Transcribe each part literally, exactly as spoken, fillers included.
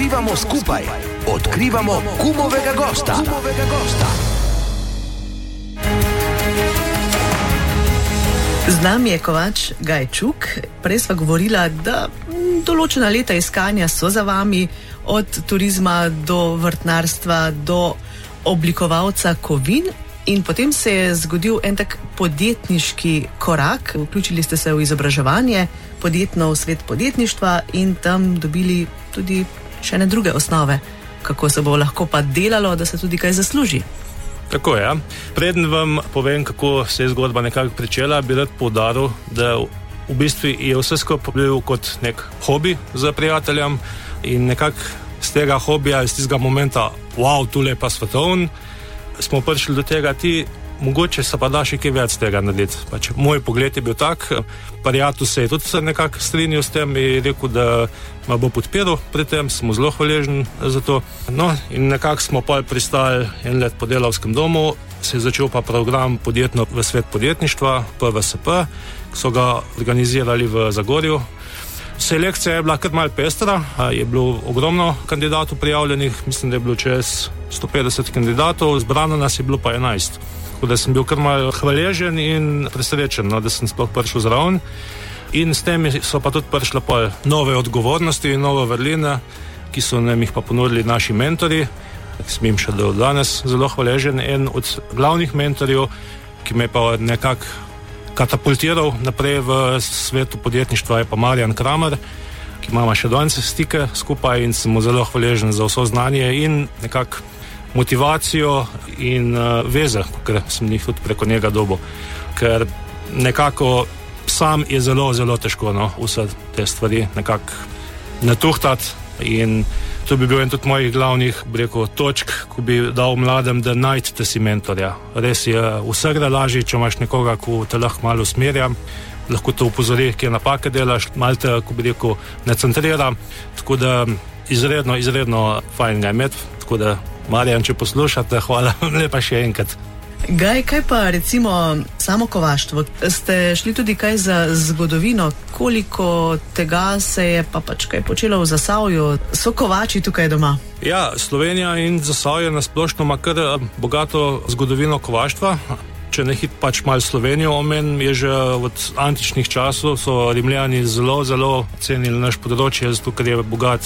Odkrivamo skupaj. Odkrivamo Kumovega gosta. Kumovega gosta. Z nami je Kovač Gajčuk. Prej sva govorila, da določena leta iskanja so za vami, od turizma do vrtnarstva, do oblikovalca kovin, in potem se je zgodil en tak podjetniški korak. Vključili ste se v izobraževanje, podjetno v svet podjetništva in tam dobili tudi še ne druge osnove, kako se bo lahko pa delalo, da se tudi kaj zasluži. Tako je. Preden vam povem, kako se je zgodba nekako pričela, bi rad poudaril, da v bistvu je vse skupaj bil kot nek hobi za prijateljem in nekako z tega hobija, iz tistega momenta, wow, tule pa svetovn, smo prišli do tega, ti mogoče se pa da še kaj več tega narediti. Pač moj pogled je bil tak, prijatelj se je tudi nekako strinjal s tem in rekel, da me bo podpiral pri tem, sem zelo hvaležen za to. No, in nekako smo pa pristali en let po delavskem domu, se je začel pa program Podjetno v svet podjetništva, P V S P, ki so ga organizirali v Zagorju. Selekcija je bila kar malo pestra, je bilo ogromno kandidatov prijavljenih, mislim, da je bilo čez sto petdeset kandidatov, zbrano nas je bilo pa enajst. Tako da sem bil kar malo hvaležen in presrečen, no, da sem sploh prišel zraven. In s tem so pa tudi prišle pa nove odgovornosti in nove vrline, ki so nam jih pa ponudili naši mentori, ki sem jim še do danes zelo hvaležen. En od glavnih mentorjev, ki me pa nekako katapultiral naprej v svetu podjetništva, je pa Marjan Kramer, ki imamo še danes stike skupaj in sem mu zelo hvaležen za vso znanje in nekako motivacijo in uh, veze, ker sem jih tudi preko njega dobil. Ker nekako sam je zelo, zelo težko, no, vse te stvari nekako natuhtati in to bi bil en tudi mojih glavnih, bi rekel, točk, ko bi dal mladem, da najdete si mentorja. Res je vse gre lažje, če imaš nekoga, ko te lahko malo usmerja, lahko te upozori, kje napake delaš, malo te, ko bi rekel, ne centrira, tako da izredno, izredno fajn ga imeti, tako da Marjan, če poslušate, hvala lepa še enkrat. Gaj, kaj pa recimo samo kovaštvo? Ste šli tudi kaj za zgodovino? Koliko tega se je pa pač kaj počelo v Zasavju? So kovači tukaj doma? Ja, Slovenija in Zasavje nasplošno ima kar bogato zgodovino kovaštva. Če ne hit pač malo Slovenijo omen, je že od antičnih časov so Rimljani zelo, zelo cenili naš področje, zato ker je bogat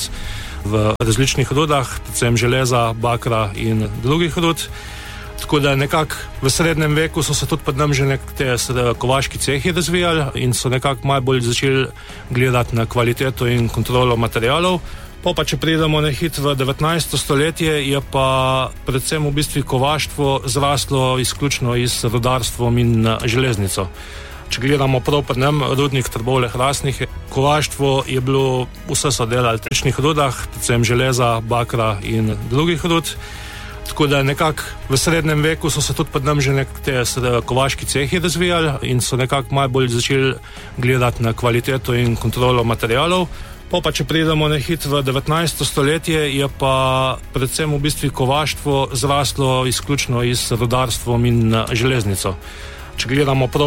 v različnih rudah, predvsem železa, bakra in drugih rud. Tako da nekako v srednjem veku so se tudi pod nam že nekaj kovaški cehi razvijali in so nekako malo bolj začeli gledati na kvaliteto in kontrolo materialov. Pa pa če pridemo na hit v devetnajsto stoletje, je pa predvsem v bistvu kovaštvo zraslo izključno iz rudarstvom in železnico. Če gledamo prav pri nam, rudnik Trbovlje-Hrastnik, kovaštvo je bilo, vse so delali v tečnih rudah, predvsem železa, bakra in drugih rud. Tako da nekako v srednjem veku so se tudi pod nam že nekaj kovaški cehi razvijali in so nekako malo bolj začeli gledati na kvaliteto in kontrolo materialov. Pa pa če pridemo na hit v devetnajsto stoletje, je pa predvsem v bistvu kovaštvo zraslo izključno iz rudarstvom in železnico. Če gledamo prav